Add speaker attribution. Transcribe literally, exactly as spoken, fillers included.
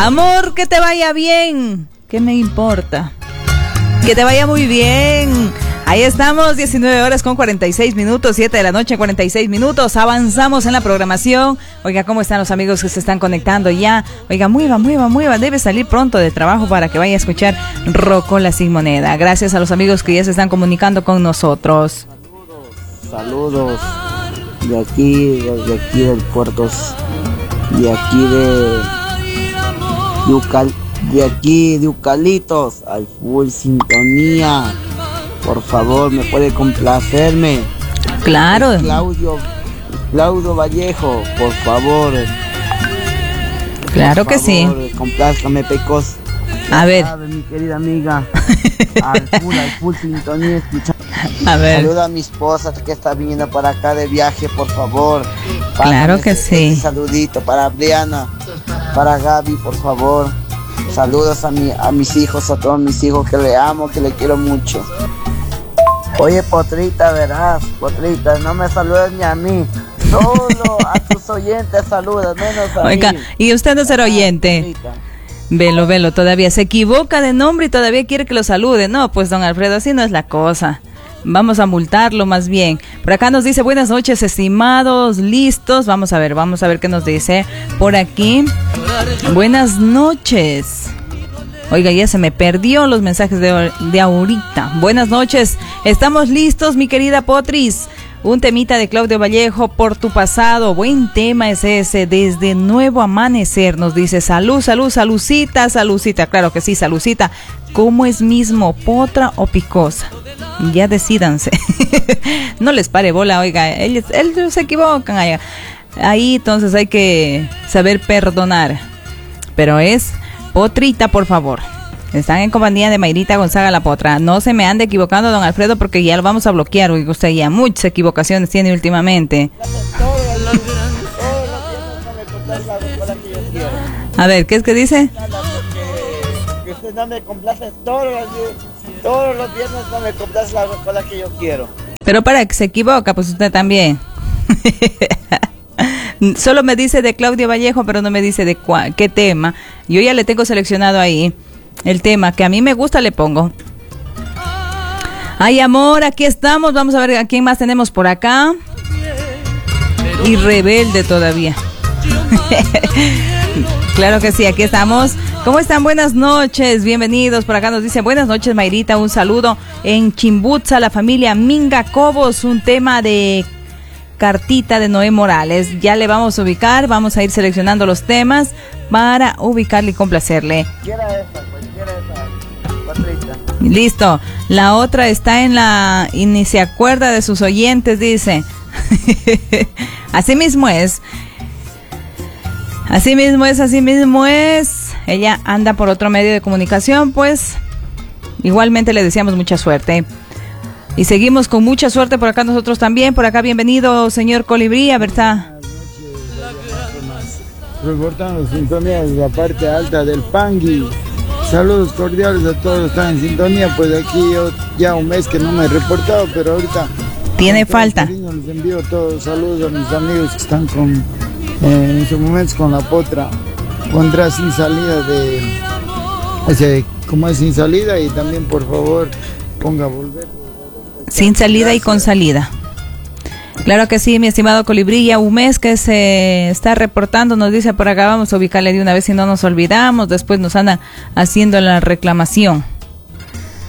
Speaker 1: Amor, que te vaya bien. ¿Qué me importa? Que te vaya muy bien. Ahí estamos, diecinueve horas con cuarenta y seis minutos, siete de la noche, cuarenta y seis minutos. Avanzamos en la programación. Oiga, ¿cómo están los amigos que se están conectando ya? Oiga, mueva, mueva, mueva. Debe salir pronto de trabajo para que vaya a escuchar Rocola Sin Moneda. Gracias a los amigos que ya se están comunicando con nosotros.
Speaker 2: Saludos. De aquí, de aquí del puerto. De aquí de... Yucal, de aquí de Eucalitos. Al full sintonía. Por favor, ¿me puede complacerme?
Speaker 1: Claro.
Speaker 2: Es Claudio, Claudio Vallejo, por favor.
Speaker 1: Claro
Speaker 2: por
Speaker 1: que
Speaker 2: favor,
Speaker 1: sí.
Speaker 2: Complázcame, Pecos.
Speaker 1: A ver.
Speaker 2: Sabe, mi querida amiga. Al full, al full sintonía, escucha.
Speaker 1: A ver.
Speaker 2: Saluda a mi esposa que está viniendo para acá de viaje, por favor. Pásame
Speaker 1: Claro que
Speaker 2: este,
Speaker 1: sí.
Speaker 2: este saludito para Briana, para Gaby, por favor. Saludos a, mi, a mis hijos, a todos mis hijos que le amo, que le quiero mucho. Oye, Potrita, verás, Potrita, no me saludes ni a mí, solo a tus oyentes saludas, menos a
Speaker 1: Oiga,
Speaker 2: mí.
Speaker 1: y usted no será oyente.
Speaker 2: Potrita.
Speaker 1: Velo, velo, todavía se equivoca de nombre y todavía quiere que lo salude. No, pues don Alfredo, así no es la cosa. Vamos a multarlo más bien. Por acá nos dice, buenas noches, estimados, listos. Vamos a ver, vamos a ver qué nos dice por aquí. Buenas noches. Oiga, ya se me perdió los mensajes de, de ahorita. Buenas noches, estamos listos, mi querida Potris. Un temita de Claudio Vallejo, Por tu pasado. Buen tema es ese, Desde Nuevo Amanecer. Nos dice, salud, salud, salucita, salucita. Claro que sí, salucita. ¿Cómo es mismo, potra o picosa? Ya decídanse. No les pare bola, oiga, ellos, ellos se equivocan allá. Ahí entonces hay que saber perdonar. Pero es Potrita, por favor. Están en compañía de Mayrita Gonzaga la Potra. No se me ande equivocando, don Alfredo, porque ya lo vamos a bloquear. Oiga, usted ya muchas equivocaciones tiene últimamente. A ver, ¿qué es que dice?
Speaker 2: Que usted no me complace todos los días, todos los viernes no me complace la rocola que yo quiero.
Speaker 1: Pero para que se equivoca, pues usted también. Solo me dice de Claudio Vallejo, pero no me dice de cuál, qué tema. Yo ya le tengo seleccionado ahí el tema que a mí me gusta, le pongo. Ay, amor, aquí estamos. Vamos a ver a quién más tenemos por acá. Y rebelde todavía. Claro que sí, aquí estamos. ¿Cómo están? Buenas noches, bienvenidos. Por acá nos dice, buenas noches, Mayrita. Un saludo en Chimbutza, la familia Minga Cobos. Un tema de Cartita de Noé Morales. Ya le vamos a ubicar, vamos a ir seleccionando los temas para ubicarle y complacerle.
Speaker 2: Quiera esa, pues quiera esa, Patricia.
Speaker 1: Listo. La otra está en la... y ni se acuerda de sus oyentes, dice. Así mismo es. Así mismo es, así mismo es. Ella anda por otro medio de comunicación, pues igualmente le deseamos mucha suerte. Y seguimos con mucha suerte por acá nosotros también. Por acá, bienvenido, señor Colibrí, ¿verdad?
Speaker 3: Reportando sintonía desde la parte alta del Pangui. Saludos cordiales a todos los que están en sintonía. Pues aquí yo ya un mes que no me he reportado, pero ahorita
Speaker 1: tiene falta.
Speaker 3: Cariño, les envío todos saludos a mis amigos que están con eh, en estos momentos con la Potra. Pondrá sin salida de ese, como es sin salida, y también por favor ponga volver.
Speaker 1: Sin salida y con salida. Claro que sí, mi estimado Colibrí. Ya un mes que se está reportando, nos dice por acá, vamos a ubicarle de una vez si no nos olvidamos, después nos anda haciendo la reclamación.